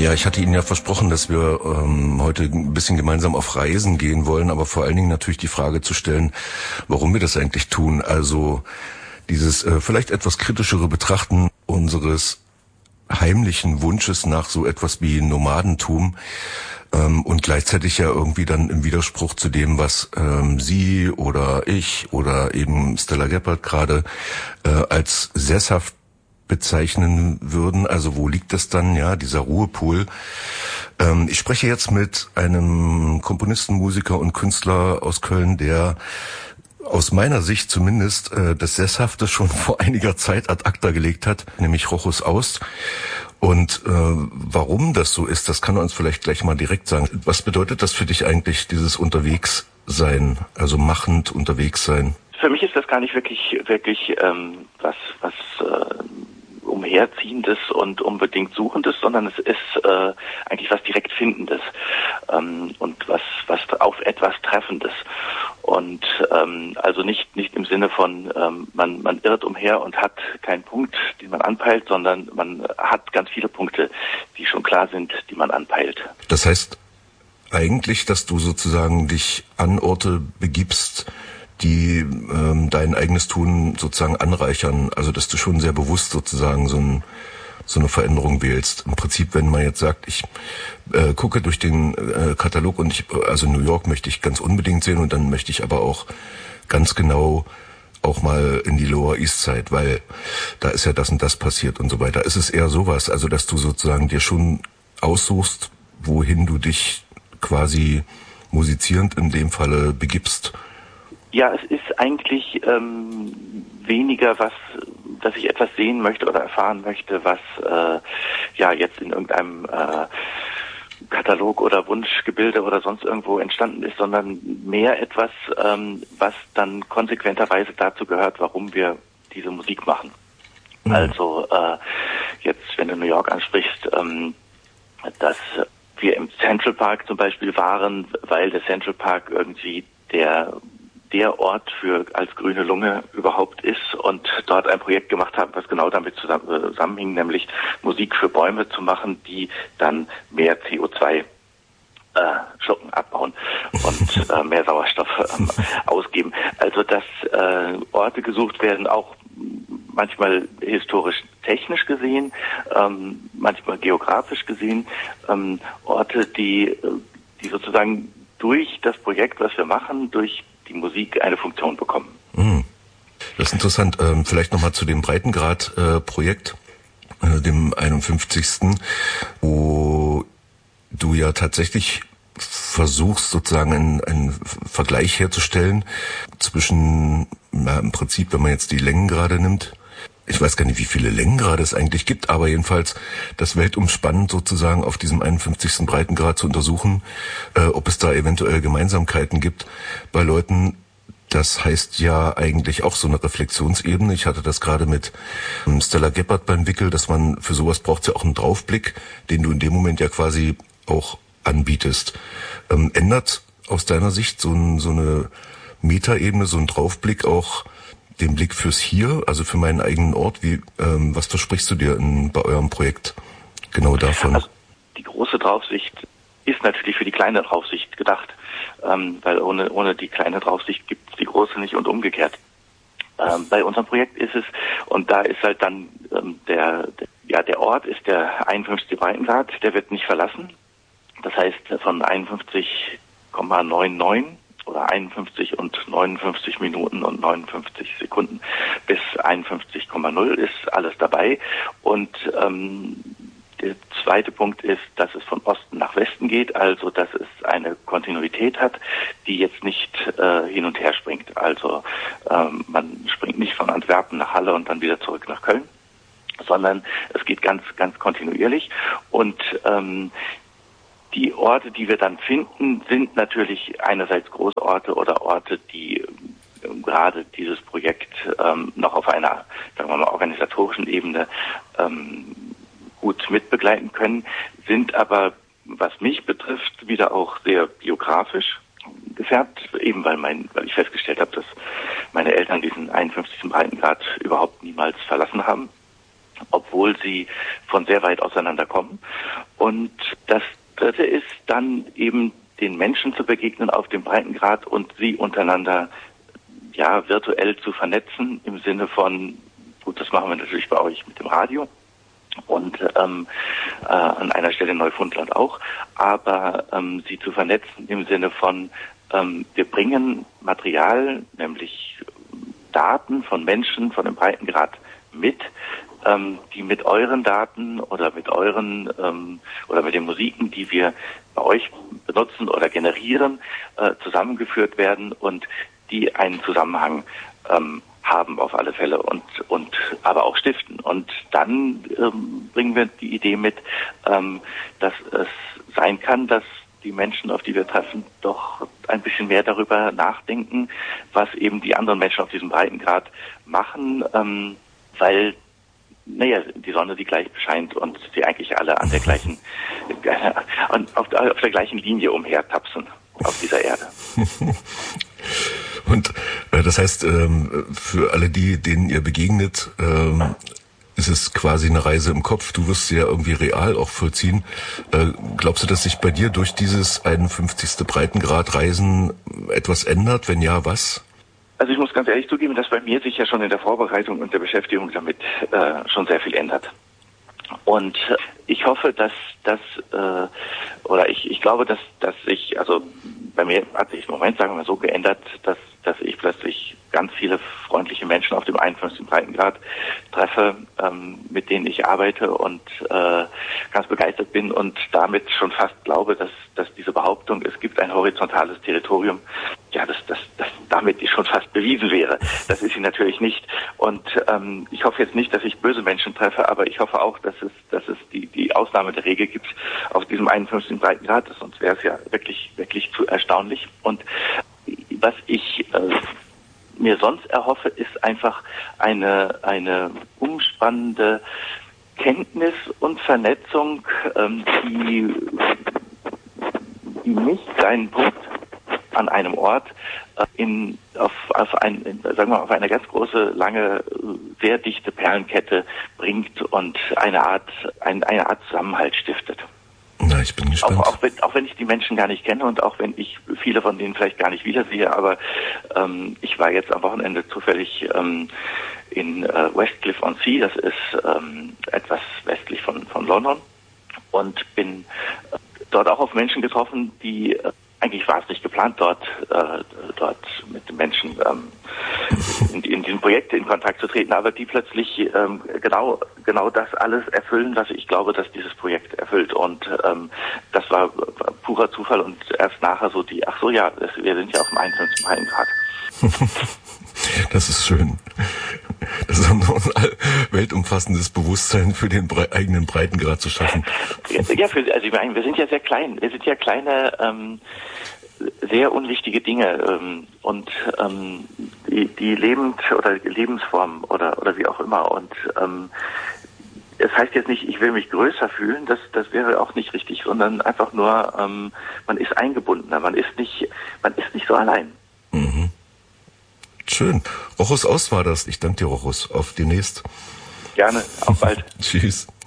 Ja, ich hatte Ihnen ja versprochen, dass wir heute ein bisschen gemeinsam auf Reisen gehen wollen, aber vor allen Dingen natürlich die Frage zu stellen, warum wir das eigentlich tun. Also dieses vielleicht etwas kritischere Betrachten unseres heimlichen Wunsches nach so etwas wie Nomadentum und gleichzeitig ja irgendwie dann im Widerspruch zu dem, was Sie oder ich oder eben Stella Gebhardt gerade als sesshaft bezeichnen würden. Also wo liegt das dann, ja, dieser Ruhepool? Ich spreche jetzt mit einem Komponisten, Musiker und Künstler aus Köln, der aus meiner Sicht zumindest das Sesshafte schon vor einiger Zeit ad acta gelegt hat, nämlich Rochus Aust. Und warum das so ist, das kann er uns vielleicht gleich mal direkt sagen. Was bedeutet das für dich eigentlich, dieses Unterwegssein, also machend unterwegs sein? Für mich ist das gar nicht wirklich was Umherziehendes und unbedingt Suchendes, sondern es ist eigentlich was direkt Findendes und was auf etwas Treffendes. Und also nicht im Sinne von man irrt umher und hat keinen Punkt, den man anpeilt, sondern man hat ganz viele Punkte, die schon klar sind, die man anpeilt. Das heißt eigentlich, dass du sozusagen dich an Orte begibst, die dein eigenes Tun sozusagen anreichern, also dass du schon sehr bewusst sozusagen so eine Veränderung wählst. Im Prinzip, wenn man jetzt sagt, ich gucke durch den Katalog und also New York möchte ich ganz unbedingt sehen und dann möchte ich aber auch ganz genau auch mal in die Lower East Side, weil da ist ja das und das passiert und so weiter. Ist es eher sowas, also dass du sozusagen dir schon aussuchst, wohin du dich quasi musizierend in dem Falle begibst? Ja, es ist eigentlich weniger dass ich etwas sehen möchte oder erfahren möchte, was jetzt in irgendeinem Katalog oder Wunschgebilde oder sonst irgendwo entstanden ist, sondern mehr etwas, was dann konsequenterweise dazu gehört, warum wir diese Musik machen. Mhm. Also jetzt, wenn du New York ansprichst, dass wir im Central Park zum Beispiel waren, weil der Central Park irgendwie der Ort als grüne Lunge überhaupt ist und dort ein Projekt gemacht haben, was genau damit zusammenhing, nämlich Musik für Bäume zu machen, die dann mehr CO2 schlucken, abbauen und mehr Sauerstoff ausgeben. Also dass Orte gesucht werden, auch manchmal historisch technisch gesehen, manchmal geografisch gesehen, Orte, die sozusagen durch das Projekt, was wir machen, durch die Musik eine Funktion bekommen. Das ist interessant. Vielleicht nochmal zu dem Breitengrad-Projekt, dem 51., wo du ja tatsächlich versuchst, sozusagen einen Vergleich herzustellen zwischen, im Prinzip, wenn man jetzt die Längengrade nimmt, ich weiß gar nicht, wie viele Längengrade es eigentlich gibt, aber jedenfalls das weltumspannend sozusagen auf diesem 51. Breitengrad zu untersuchen, ob es da eventuell Gemeinsamkeiten gibt bei Leuten. Das heißt ja eigentlich auch so eine Reflexionsebene. Ich hatte das gerade mit Stella Gebhardt beim Wickel, dass man für sowas braucht ja auch einen Draufblick, den du in dem Moment ja quasi auch anbietest. Ändert aus deiner Sicht so eine Metaebene, so ein Draufblick auch den Blick fürs Hier, also für meinen eigenen Ort? Was versprichst du dir bei eurem Projekt genau davon? Also die große Draufsicht ist natürlich für die kleine Draufsicht gedacht, weil ohne die kleine Draufsicht gibt es die große nicht und umgekehrt. Bei unserem Projekt ist es, und da ist halt dann der Ort ist der 51. Breitengrad, der wird nicht verlassen. Das heißt, von 51,99 oder 51 und 59 Minuten und 59 Sekunden bis 51,0 ist alles dabei. Und der zweite Punkt ist, dass es von Osten nach Westen geht, also dass es eine Kontinuität hat, die jetzt nicht hin und her springt. Also man springt nicht von Antwerpen nach Halle und dann wieder zurück nach Köln, sondern es geht ganz, ganz kontinuierlich. Und die Orte, die wir dann finden, sind natürlich einerseits große Orte oder Orte, die gerade dieses Projekt noch auf einer, sagen wir mal, organisatorischen Ebene gut mitbegleiten können, sind aber, was mich betrifft, wieder auch sehr biografisch gefärbt, eben weil ich festgestellt habe, dass meine Eltern diesen 51. Breitengrad überhaupt niemals verlassen haben, obwohl sie von sehr weit auseinander kommen. Und das dritte ist dann eben den Menschen zu begegnen auf dem Breitengrad und sie untereinander ja virtuell zu vernetzen im Sinne von, gut, das machen wir natürlich bei euch mit dem Radio und an einer Stelle in Neufundland auch, aber sie zu vernetzen im Sinne von, wir bringen Material, nämlich Daten von Menschen von dem Breitengrad mit, die mit euren Daten oder mit euren oder mit den Musiken, die wir bei euch benutzen oder generieren, zusammengeführt werden und die einen Zusammenhang haben auf alle Fälle und aber auch stiften. Und dann bringen wir die Idee mit, dass es sein kann, dass die Menschen, auf die wir treffen, doch ein bisschen mehr darüber nachdenken, was eben die anderen Menschen auf diesem Breitengrad machen, weil die Sonne die gleich bescheint und sie eigentlich alle an der gleichen, auf der gleichen Linie umhertapsen auf dieser Erde. Und das heißt, für alle die, denen ihr begegnet, ist es quasi eine Reise im Kopf. Du wirst sie ja irgendwie real auch vollziehen. Glaubst du, dass sich bei dir durch dieses 51. Breitengrad-Reisen etwas ändert? Wenn ja, was? Also ich muss ganz ehrlich zugeben, dass bei mir sich ja schon in der Vorbereitung und der Beschäftigung damit schon sehr viel ändert. Und ich hoffe, dass ich glaube, dass sich, also bei mir hat sich im Moment, sagen wir mal so, geändert, dass ich plötzlich ganz viele freundliche Menschen auf dem 51. Breitengrad treffe, mit denen ich arbeite und ganz begeistert bin und damit schon fast glaube, dass diese Behauptung, es gibt ein horizontales Territorium, ja, dass damit schon fast bewiesen wäre. Das ist sie natürlich nicht. Und ich hoffe jetzt nicht, dass ich böse Menschen treffe, aber ich hoffe auch, dass es die Ausnahme der Regel gibt auf diesem 51. Breitengrad, sonst wäre es ja wirklich zu erstaunlich. Und was ich mir sonst erhoffe, ist einfach eine umspannende Kenntnis und Vernetzung, die nicht seinen Punkt an einem Ort auf eine ganz große, lange, sehr dichte Perlenkette bringt und eine Art Zusammenhalt stiftet. Na, ich bin gespannt. Auch wenn ich die Menschen gar nicht kenne und auch wenn ich viele von denen vielleicht gar nicht wiedersehe, aber ich war jetzt am Wochenende zufällig in Westcliff-on-Sea, das ist etwas westlich von London, und bin dort auch auf Menschen getroffen, die eigentlich war es nicht geplant, dort mit den Menschen in diesem Projekt in Kontakt zu treten, aber die plötzlich genau das alles erfüllen, was ich glaube, dass dieses Projekt erfüllt. Und das war purer Zufall und erst nachher so wir sind ja auf dem 51. Breitengrad. Das ist schön. Das ist ein weltumfassendes Bewusstsein für den eigenen Breitengrad zu schaffen. Ja, ich meine, wir sind ja sehr klein. Wir sind ja kleine, sehr unwichtige Dinge und die Lebensformen oder wie auch immer. Und es heißt jetzt nicht, ich will mich größer fühlen, das wäre auch nicht richtig, sondern einfach nur, man ist eingebundener, man ist nicht so allein. Mhm. Schön. Rochus Aus war das. Ich danke dir, Rochus. Auf demnächst. Gerne. Auf bald. Tschüss.